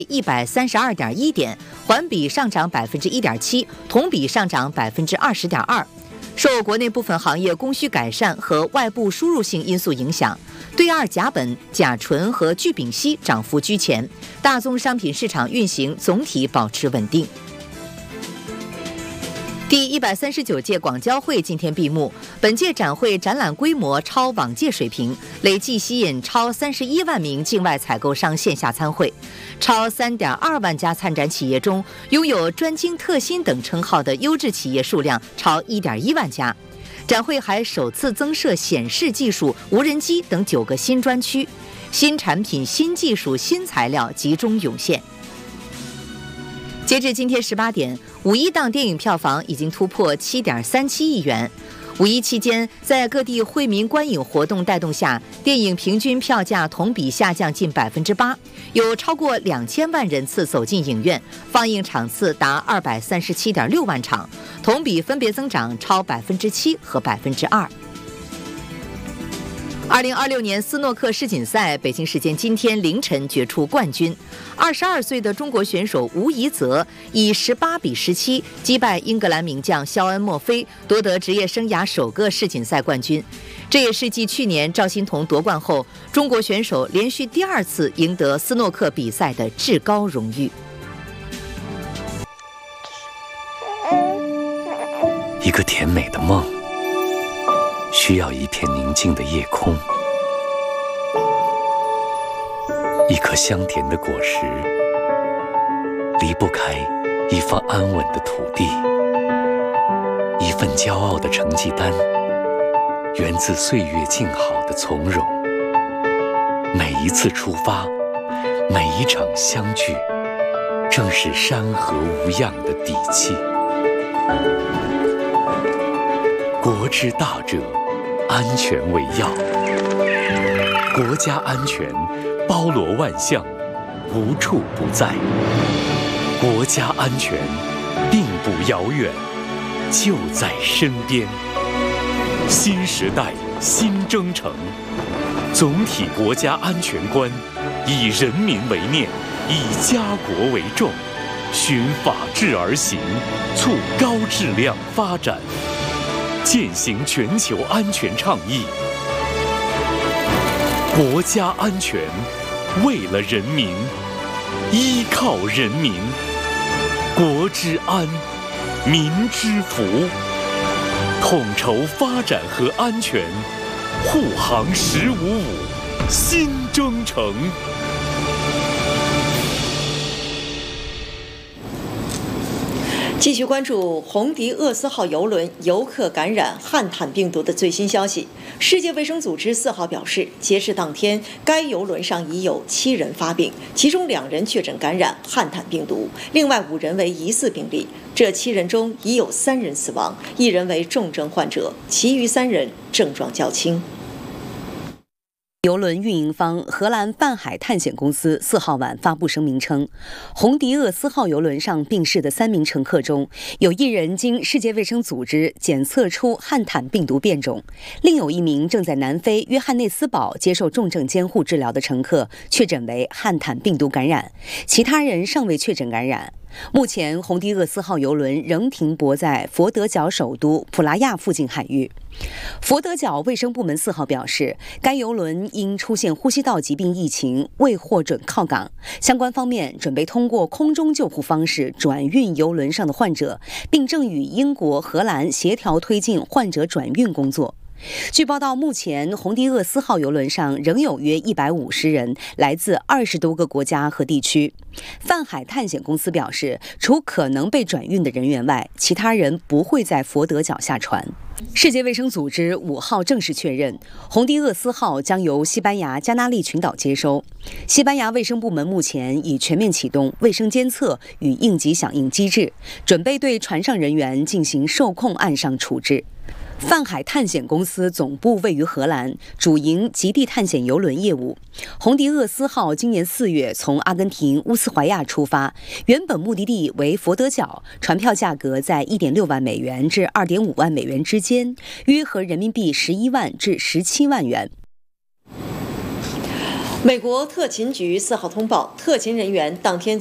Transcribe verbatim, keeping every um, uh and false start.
一百三十二点一点，环比上涨百分之一点七，同比上涨百分之二十点二。受国内部分行业供需改善和外部输入性因素影响，对二甲苯、甲醇和聚丙烯涨幅居前，大宗商品市场运行总体保持稳定。第一百三十九届广交会今天闭幕，本届展会展览规模超往届水平，累计吸引超三十一万名境外采购商线下参会。超三点二万家参展企业中，拥有专精特新等称号的优质企业数量超一点一万家。展会还首次增设显示技术、无人机等九个新专区，新产品、新技术、新材料集中涌现。截至今天十八点，五一档电影票房已经突破七点三七亿元。五一期间，在各地惠民观影活动带动下，电影平均票价同比下降近百分之八，有超过两千万人次走进影院，放映场次达二百三十七点六万场，同比分别增长超百分之七和百分之二。二零二六年斯诺克世锦赛，北京时间今天凌晨决出冠军。二十二岁的中国选手吴怡泽以十八比十七击败英格兰名将肖恩·墨菲，夺得职业生涯首个世锦赛冠军。这也是继去年赵心童夺冠后，中国选手连续第二次赢得斯诺克比赛的至高荣誉。 一个甜美的梦，需要一片宁静的夜空，一颗香甜的果实，离不开一方安稳的土地，一份骄傲的成绩单，源自岁月静好的从容。每一次出发，每一场相聚，正是山河无恙的底气。国之大者，安全为要。国家安全包罗万象，无处不在。国家安全并不遥远，就在身边。新时代新征程，总体国家安全观以人民为念，以家国为重，循法治而行，促高质量发展，践行全球安全倡议。国家安全，为了人民，依靠人民，国之安，民之福，统筹发展和安全，护航十五五新征程。 继续关注红迪厄斯号邮轮游客感染汉坦病毒的最新消息。世界卫生组织四号表示，截至当天，该邮轮上已有七人发病，其中两人确诊感染汉坦病毒，另外五人为疑似病例。这七人中已有三人死亡，一人为重症患者，其余三人症状较轻。 邮轮运营方荷兰泛海探险公司四号晚发布声明称，红迪厄斯号邮轮上病逝的三名乘客中，有一人经世界卫生组织检测出汉坦病毒变种，另有一名正在南非约翰内斯堡接受重症监护治疗的乘客确诊为汉坦病毒感染，其他人尚未确诊感染。目前，红迪厄斯号邮轮仍停泊在佛得角首都普拉亚附近海域。佛得角卫生部门四号表示，该邮轮因出现呼吸道疾病疫情未获准靠港，相关方面准备通过空中救护方式转运邮轮上的患者，并正与英国、荷兰协调推进患者转运工作。据报道，目前红迪厄斯号邮轮上仍有约一百五十人，来自二十多个国家和地区。泛海探险公司表示，除可能被转运的人员外，其他人不会在佛得角下船。世界卫生组织五号正式确认，红迪厄斯号将由西班牙加那利群岛接收。西班牙卫生部门目前已全面启动卫生监测与应急响应机制，准备对船上人员进行受控岸上处置。泛海探险公司总部位于荷兰，主营极地探险邮轮业务。红迪厄斯号今年四月从阿根廷乌斯怀亚出发，原本目的地为佛得角，船票价格在 一点六万美元至 二点五万美元之间，约合人民币十一万至十七万元。 美国特勤局四号通报，特勤人员当天